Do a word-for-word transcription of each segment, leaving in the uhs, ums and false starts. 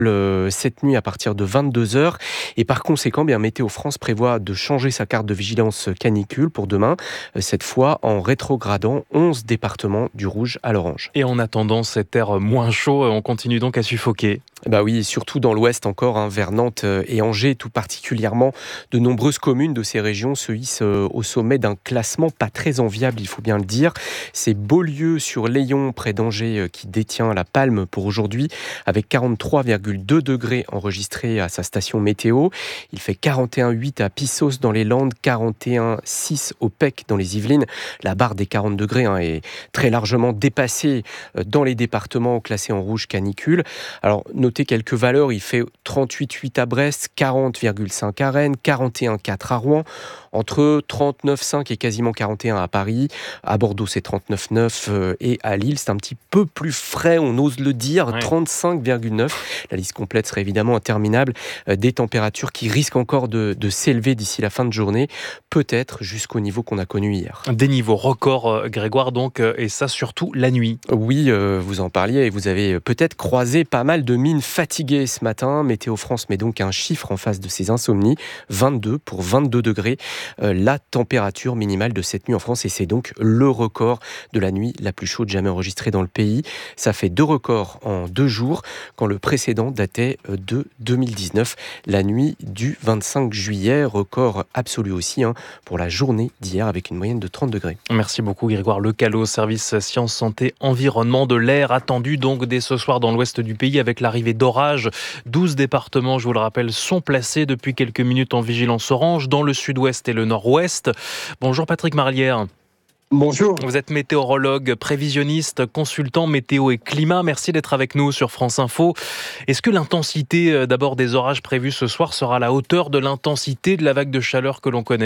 Le- cette nuit à partir de vingt-deux heures et par conséquent bien Météo France prévoit de changer sa carte de vigilance canicule pour demain, euh, cette fois en rétrogradant onze départements du rouge à l'orange. Et en attendant cet air moins chaud, on continue donc à suffoquer. Bah oui, surtout dans l'ouest encore, hein, vers Nantes et Angers tout particulièrement, de nombreuses communes de ces régions se hissent euh, au sommet d'un classement pas très enviable, il faut bien le dire. C'est Beaulieu sur Layon près d'Angers euh, qui détient la palme pour aujourd'hui avec quarante-trois virgule deux degrés enregistrés à sa station météo. Il fait quarante et un virgule huit à Pissos dans les Landes, quarante et un virgule six au Pec dans les Yvelines. La barre des quarante degrés hein, est très largement dépassée euh, dans les départements classés en rouge canicule. Alors notez quelques valeurs, il fait trente-huit virgule huit à Brest, quarante virgule cinq à Rennes, quarante et un virgule quatre à Rouen, entre trente-neuf virgule cinq et quasiment quarante et un à Paris. À Bordeaux c'est trente-neuf virgule neuf euh, et à Lille c'est un petit peu plus frais, on ose le dire, Ouais. trente-cinq virgule neuf. La liste complète serait évidemment interminable. Euh, Des températures qui risquent encore de, de s'élever d'ici la fin de journée, peut-être jusqu'au niveau qu'on a connu hier. Des niveaux records, euh, Grégoire, donc, euh, et ça surtout la nuit. Oui, euh, vous en parliez et vous avez peut-être croisé pas mal de mines fatiguées ce matin. Météo France met donc un chiffre en face de ces insomnies, vingt-deux pour vingt-deux degrés, euh, la température minimale de cette nuit en France et c'est donc le record de la nuit la plus chaude jamais enregistrée dans le pays. Ça fait deux records en deux jours quand le précédent datait euh, de deux mille dix-neuf, la nuit du vingt-cinq juillet, record absolu aussi hein, pour la journée d'hier avec une moyenne de trente degrés. Merci beaucoup Grégoire Lecalot, service sciences, santé, environnement, de l'air attendu donc dès ce soir dans l'ouest du pays avec l'arrivée d'orages. douze départements, je vous le rappelle, sont placés depuis quelques minutes en vigilance orange dans le sud-ouest et le nord-ouest. Bonjour Patrick Marlière. Bonjour. Vous êtes météorologue, prévisionniste, consultant météo et climat. Merci d'être avec nous sur France Info. Est-ce que l'intensité euh, d'abord des orages prévus ce soir sera à la hauteur de l'intensité de la vague de chaleur que l'on connaît ?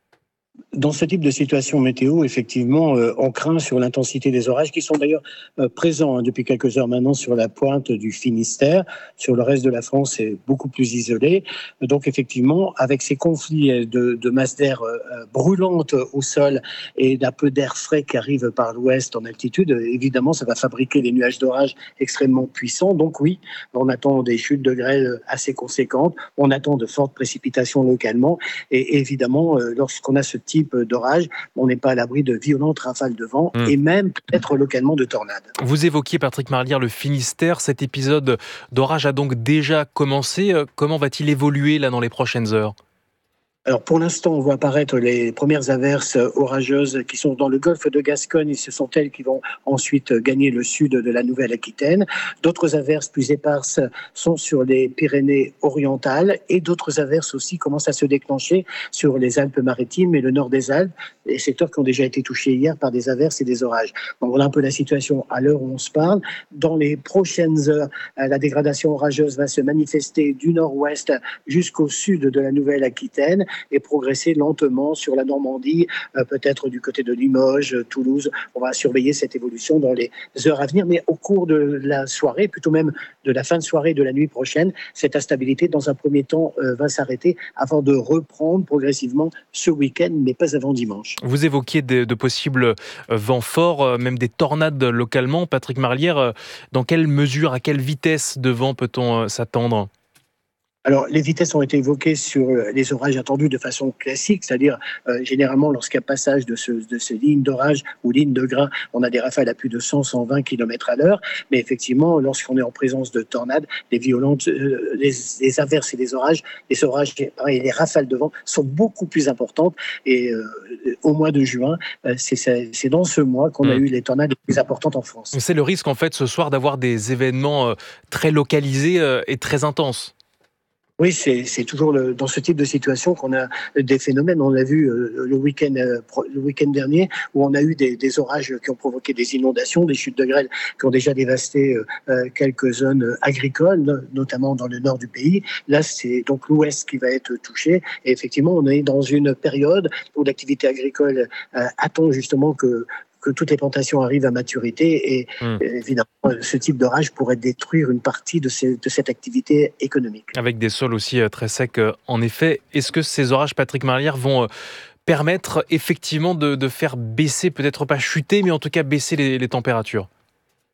Dans ce type de situation météo, effectivement, euh, on craint sur l'intensité des orages qui sont d'ailleurs euh, présents hein, depuis quelques heures maintenant sur la pointe du Finistère. Sur le reste de la France, c'est beaucoup plus isolé. Donc effectivement, avec ces conflits de, de masse d'air euh, brûlante au sol et d'un peu d'air frais qui arrive par l'ouest en altitude, évidemment, ça va fabriquer des nuages d'orage extrêmement puissants. Donc oui, on attend des chutes de grêle assez conséquentes. On attend de fortes précipitations localement. Et évidemment, euh, lorsqu'on a ce type d'orage, on n'est pas à l'abri de violentes rafales de vent mmh. et même peut-être localement de tornades. Vous évoquiez, Patrick Marlière, le Finistère. Cet épisode d'orage a donc déjà commencé. Comment va-t-il évoluer là dans les prochaines heures ? Alors pour l'instant, on voit apparaître les premières averses orageuses qui sont dans le golfe de Gascogne et ce sont elles qui vont ensuite gagner le sud de la Nouvelle-Aquitaine. D'autres averses plus éparses sont sur les Pyrénées orientales et d'autres averses aussi commencent à se déclencher sur les Alpes-Maritimes et le nord des Alpes, les secteurs qui ont déjà été touchés hier par des averses et des orages. Donc voilà un peu la situation à l'heure où on se parle. Dans les prochaines heures, la dégradation orageuse va se manifester du nord-ouest jusqu'au sud de la Nouvelle-Aquitaine et progresser lentement sur la Normandie, euh, peut-être du côté de Limoges, Toulouse. On va surveiller cette évolution dans les heures à venir, mais au cours de la soirée, plutôt même de la fin de soirée de la nuit prochaine, cette instabilité, dans un premier temps, euh, va s'arrêter avant de reprendre progressivement ce week-end, mais pas avant dimanche. Vous évoquiez de, de possibles vents forts, même des tornades localement. Patrick Marlière, dans quelle mesure, à quelle vitesse de vent peut-on s'attendre ? Alors, les vitesses ont été évoquées sur les orages attendus de façon classique, c'est-à-dire euh, généralement lorsqu'il y a passage de, ce, de ces lignes d'orage ou lignes de grains, on a des rafales à plus de cent à cent vingt kilomètres à l'heure. Mais effectivement, lorsqu'on est en présence de tornades, les violentes, euh, les, les averses et les orages, les orages et les rafales de vent sont beaucoup plus importantes. Et euh, au mois de juin, euh, c'est, c'est dans ce mois qu'on mmh. a eu les tornades les plus importantes en France. C'est le risque en fait ce soir d'avoir des événements euh, très localisés euh, et très intenses. Oui, c'est, c'est toujours le, dans ce type de situation qu'on a des phénomènes. On l'a vu euh, le week-end, euh, le week-end dernier, où on a eu des, des orages qui ont provoqué des inondations, des chutes de grêle qui ont déjà dévasté euh, quelques zones agricoles, notamment dans le nord du pays. Là, c'est donc l'ouest qui va être touché. Et effectivement, on est dans une période où l'activité agricole euh, attend justement que que toutes les plantations arrivent à maturité et mmh. évidemment ce type d'orage pourrait détruire une partie de, ces, de cette activité économique. Avec des sols aussi très secs en effet. Est-ce que ces orages, Patrick Marlière, vont permettre effectivement de, de faire baisser, peut-être pas chuter, mais en tout cas baisser les, les températures ?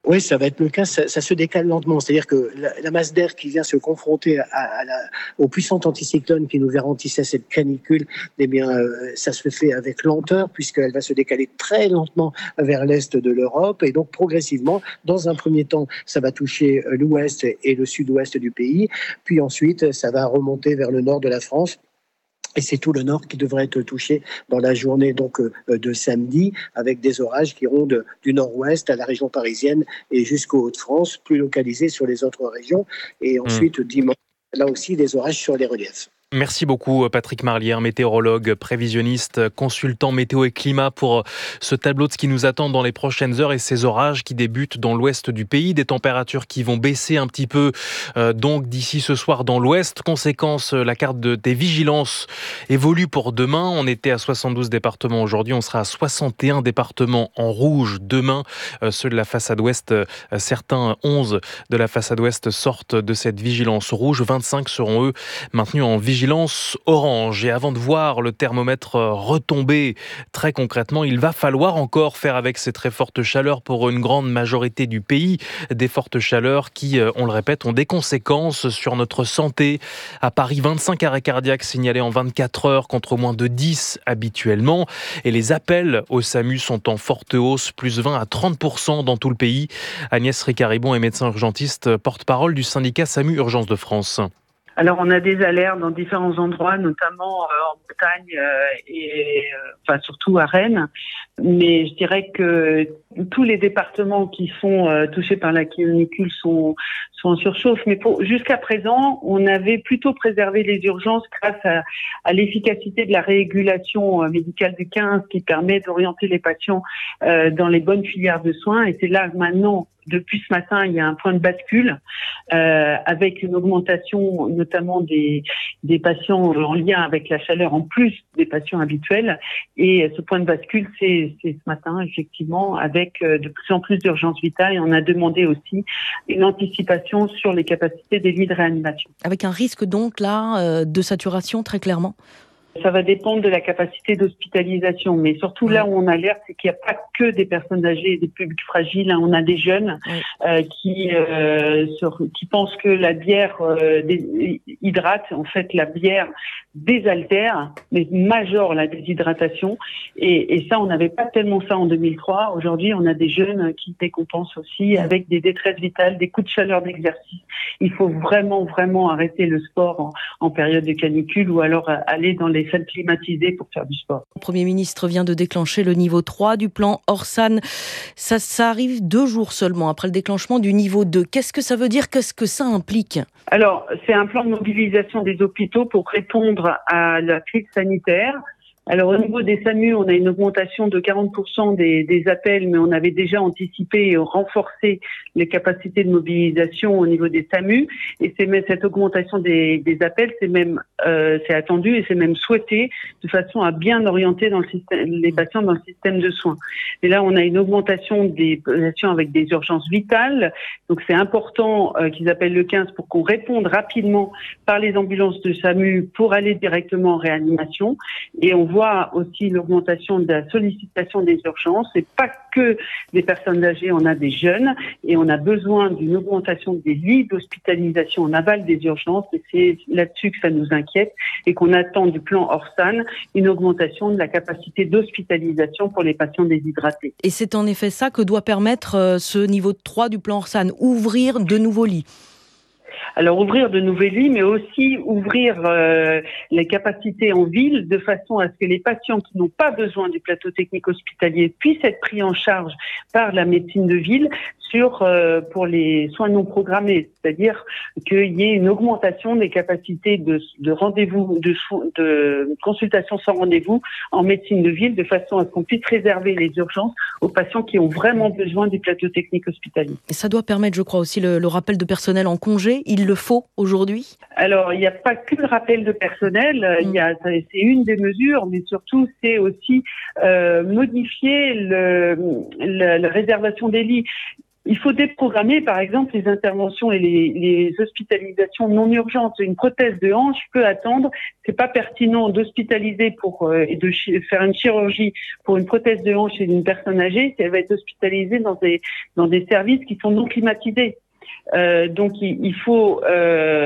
Oui, ça va être le cas. Ça, ça se décale lentement. C'est-à-dire que la, la masse d'air qui vient se confronter à, à la, au puissant anticyclone qui nous garantissait cette canicule, eh bien, euh, ça se fait avec lenteur puisqu'elle va se décaler très lentement vers l'est de l'Europe. Et donc, progressivement, dans un premier temps, ça va toucher l'ouest et le sud-ouest du pays. Puis ensuite, ça va remonter vers le nord de la France. Et c'est tout le nord qui devrait être touché dans la journée donc euh, de samedi, avec des orages qui iront de, du nord-ouest à la région parisienne et jusqu'aux Hauts-de-France, plus localisés sur les autres régions. Et ensuite, mmh. dimanche, là aussi, des orages sur les reliefs. Merci beaucoup Patrick Marlière, météorologue, prévisionniste, consultant météo et climat pour ce tableau de ce qui nous attend dans les prochaines heures et ces orages qui débutent dans l'ouest du pays, des températures qui vont baisser un petit peu euh, donc d'ici ce soir dans l'ouest. Conséquence, la carte de, des vigilances évolue pour demain. On était à soixante-douze départements aujourd'hui, on sera à soixante et un départements en rouge demain. Euh, ceux de la façade ouest, euh, certains onze de la façade ouest sortent de cette vigilance rouge. vingt-cinq seront eux maintenus en vigilance vigilance orange. Et avant de voir le thermomètre retomber très concrètement, il va falloir encore faire avec ces très fortes chaleurs pour une grande majorité du pays. Des fortes chaleurs qui, on le répète, ont des conséquences sur notre santé. À Paris, vingt-cinq arrêts cardiaques signalés en vingt-quatre heures contre moins de dix habituellement. Et les appels au SAMU sont en forte hausse, plus vingt à trente pour cent dans tout le pays. Agnès Ricaribon est médecin urgentiste, porte-parole du syndicat SAMU Urgence de France. Alors, on a des alertes dans différents endroits, notamment euh, en Bretagne euh, et euh, enfin surtout à Rennes. Mais je dirais que tous les départements qui sont euh, touchés par la canicule sont sont en surchauffe. Mais pour, jusqu'à présent, on avait plutôt préservé les urgences grâce à, à l'efficacité de la régulation euh, médicale du quinze qui permet d'orienter les patients euh, dans les bonnes filières de soins. Et c'est là maintenant. Depuis ce matin, il y a un point de bascule euh, avec une augmentation notamment des, des patients en lien avec la chaleur en plus des patients habituels. Et ce point de bascule, c'est, c'est ce matin, effectivement, avec de plus en plus d'urgences vitales. Et on a demandé aussi une anticipation sur les capacités des lits de réanimation. Avec un risque donc là de saturation très clairement ? Ça va dépendre de la capacité d'hospitalisation, mais surtout là où on alerte, c'est qu'il n'y a pas que des personnes âgées et des publics fragiles. On a des jeunes euh, qui euh, sur, qui pensent que la bière euh, hydrate. En fait, la bière désaltère, mais majore la déshydratation. Et, et ça, on n'avait pas tellement ça en deux mille trois. Aujourd'hui, on a des jeunes qui décompensent aussi avec des détresses vitales, des coups de chaleur d'exercice. Il faut vraiment, vraiment arrêter le sport en, en période de canicule ou alors aller dans les salles climatisées pour faire du sport. Le Premier ministre vient de déclencher le niveau trois du plan Orsan. Ça, ça arrive deux jours seulement après le déclenchement du niveau deux. Qu'est-ce que ça veut dire ? Qu'est-ce que ça implique ? Alors, c'est un plan de mobilisation des hôpitaux pour répondre à la crise sanitaire. Alors, au niveau des SAMU, on a une augmentation de quarante pour cent des, des appels, mais on avait déjà anticipé et renforcé les capacités de mobilisation au niveau des SAMU. Et c'est même cette augmentation des, des appels, c'est même euh, c'est attendu et c'est même souhaité de façon à bien orienter dans le système, les patients dans le système de soins. Et là, on a une augmentation des patients avec des urgences vitales. Donc, c'est important euh, qu'ils appellent le quinze pour qu'on réponde rapidement par les ambulances de SAMU pour aller directement en réanimation. Et on voit aussi l'augmentation de la sollicitation des urgences. C'est pas que des personnes âgées, on a des jeunes et on a besoin d'une augmentation des lits d'hospitalisation en aval des urgences. Et c'est là-dessus que ça nous inquiète et qu'on attend du plan Orsan une augmentation de la capacité d'hospitalisation pour les patients déshydratés. Et c'est en effet ça que doit permettre ce niveau trois du plan Orsan, ouvrir de nouveaux lits. Alors ouvrir de nouveaux lits, mais aussi ouvrir euh, les capacités en ville de façon à ce que les patients qui n'ont pas besoin du plateau technique hospitalier puissent être pris en charge par la médecine de ville sur euh, pour les soins non programmés, c'est-à-dire qu'il y ait une augmentation des capacités de, de rendez-vous, de, de consultation sans rendez-vous en médecine de ville, de façon à ce qu'on puisse réserver les urgences aux patients qui ont vraiment besoin du plateau technique hospitalier. Et ça doit permettre, je crois, aussi le, le rappel de personnel en congé. Il le faut aujourd'hui ? Alors, il n'y a pas que le rappel de personnel, mmh. il y a, c'est une des mesures, mais surtout, c'est aussi euh, modifier le, le, la réservation des lits. il faut déprogrammer, par exemple, les interventions et les, les hospitalisations non urgentes. Une prothèse de hanche peut attendre. C'est pas pertinent d'hospitaliser pour euh, et de chi- faire une chirurgie pour une prothèse de hanche chez une personne âgée si elle va être hospitalisée dans des dans des services qui sont non climatisés. Euh, donc il, il faut euh,